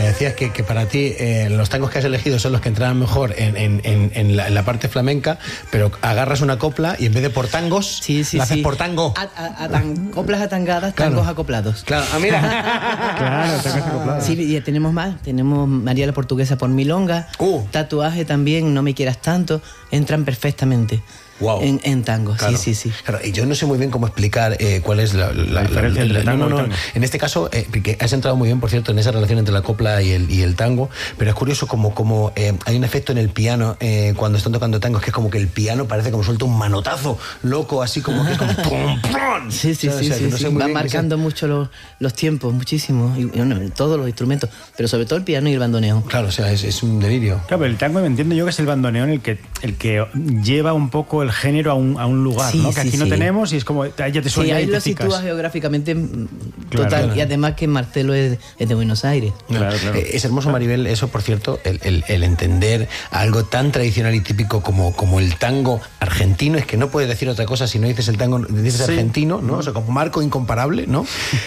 decías que para ti los tangos que has elegido son los que entraban mejor en la parte flamenca, pero agarras una copla y en vez de por tangos, la haces por tango. Coplas atangadas, tangos acoplados. Claro, mira. Claro, tangos acoplados. Sí, y tenemos más. Tenemos María la Portuguesa por milonga, Tatuaje también, No me quieras tanto, entran perfectamente. Wow. En tango, claro. sí. Claro, y yo no sé muy bien cómo explicar cuál es la diferencia entre tango y tango. En este caso, porque has entrado muy bien, por cierto, en esa relación entre la copla y el tango, pero es curioso como hay un efecto en el piano cuando están tocando tangos, que es como que el piano parece como suelta un manotazo loco, así como que es como ¡pum, pum! Sí. Va marcando mucho los tiempos, muchísimo, y bueno, todos los instrumentos, pero sobre todo el piano y el bandoneón. Claro, o sea, es un delirio. Claro, pero el tango, me entiendo yo que es el bandoneón el que lleva un poco el género a un lugar, ¿no? Que aquí no tenemos y es como, ahí ya te suena. Sí, ahí lo sitúas geográficamente total, y además que Marcelo es de Buenos Aires. Claro. Es hermoso, Maribel, eso, por cierto, el entender algo tan tradicional y típico como el tango argentino. Es que no puedes decir otra cosa si no dices el tango, dices argentino, ¿no? O sea, como marco incomparable, ¿no?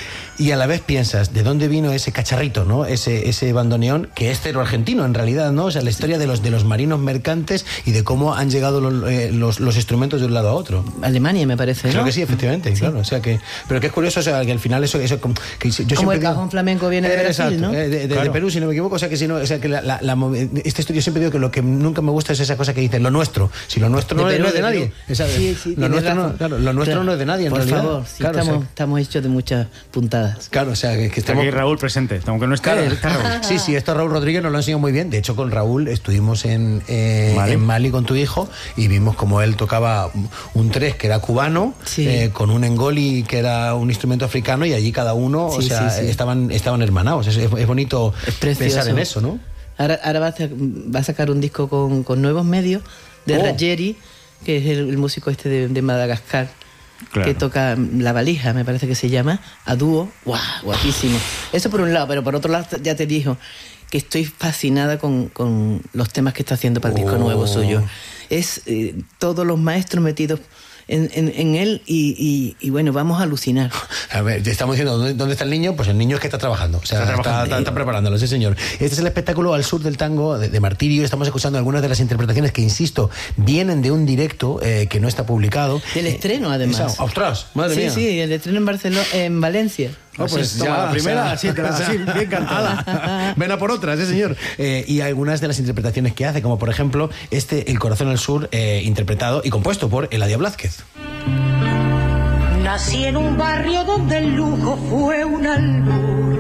Y a la vez piensas, ¿de dónde vino ese cacharrito, ¿no? Ese bandoneón, que es cero argentino en realidad, ¿no? O sea, la historia de los marinos mercantes y de cómo han llegado los instrumentos de un lado a otro. Alemania, me parece, ¿no? Creo que sí, efectivamente, claro. O sea que, pero que es curioso, o sea, que al final eso como que yo como el cajón flamenco viene de Brasil, ¿no? De Perú, si no me equivoco. O sea que si no, o sea que este estudio siempre digo que lo que nunca me gusta es esa cosa que dicen lo nuestro. Si lo nuestro no es de nadie. Sí, lo nuestro no es de nadie, en realidad. Por favor, estamos hechos de muchas puntadas. Claro, o sea, que estamos... Aquí Raúl presente, aunque no está, está Raúl. Sí, esto Raúl Rodríguez nos lo ha enseñado muy bien. De hecho, con Raúl estuvimos en Mali con tu hijo y vimos como él tocaba un tres que era cubano, con un engoli que era un instrumento africano, y allí cada uno, estaban hermanados. Es bonito pensar en eso, ¿no? Ahora va a sacar un disco con nuevos medios de Rajeri, que es el músico de Madagascar. Claro. Que toca La Valija, me parece que se llama, a dúo. ¡Guau! Guapísimo. Eso por un lado, pero por otro lado ya te dijo que estoy fascinada con los temas que está haciendo para el disco nuevo suyo. Es todos los maestros metidos en él y bueno, vamos a alucinar. A ver, estamos diciendo, ¿dónde está el niño? Pues el niño es que está trabajando, o sea, está preparándolo, sí señor. Este es el espectáculo Al Sur del Tango de Martirio. Estamos escuchando algunas de las interpretaciones que, insisto, vienen de un directo que no está publicado. Del estreno, además. ¡Ostras! ¡Madre mía! Sí, el estreno en Barcelona, en Valencia. No, pues ya la primera, así, bien cantada. Ven a por otra, sí señor. Y algunas de las interpretaciones que hace, como por ejemplo El Corazón al Sur, interpretado y compuesto por Eladia Blázquez. Nací en un barrio donde el lujo fue un albur.